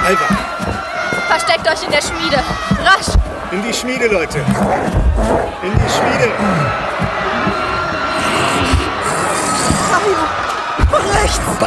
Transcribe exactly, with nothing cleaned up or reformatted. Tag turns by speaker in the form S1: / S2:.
S1: Alva!
S2: Versteckt euch in der Schmiede. Rasch!
S1: In die Schmiede, Leute! In die Schmiede!
S3: Von rechts!
S4: Bei